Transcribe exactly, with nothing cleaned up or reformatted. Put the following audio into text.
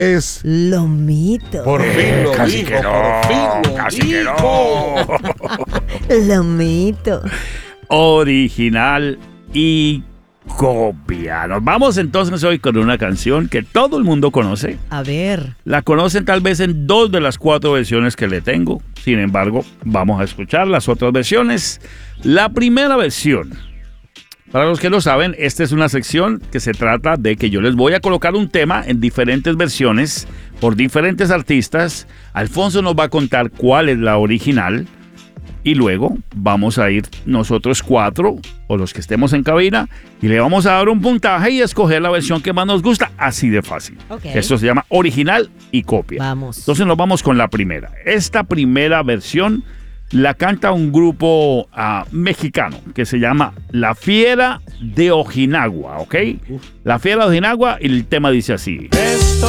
es Lomito. Por fin lo Casi dijo, que no, por fin lo casi que dijo. no. Lomito. Original y copia. Nos vamos entonces hoy con una canción que todo el mundo conoce. A ver. La conocen tal vez en dos de las cuatro versiones que le tengo. Sin embargo, vamos a escuchar las otras versiones. La primera versión. Para los que lo saben, esta es una sección que se trata de que yo les voy a colocar un tema en diferentes versiones por diferentes artistas. Alfonso nos va a contar cuál es la original y luego vamos a ir nosotros cuatro o los que estemos en cabina y le vamos a dar un puntaje y escoger la versión que más nos gusta, así de fácil. Okay. Esto se llama original y copia. Vamos. Entonces nos vamos con la primera. Esta primera versión la canta un grupo uh, mexicano que se llama La Fiera de Ojinagua, ¿ok? Uf. La Fiera de Ojinagua, y el tema dice así.